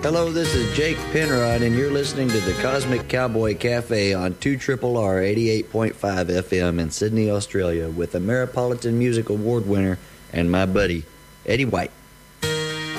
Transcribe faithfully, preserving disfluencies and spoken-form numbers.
Hello, this is Jake Penrod, and you're listening to the Cosmic Cowboy Cafe on two R R R eighty-eight point five F M in Sydney, Australia, with the Metropolitan Music Award winner and my buddy, Eddie White.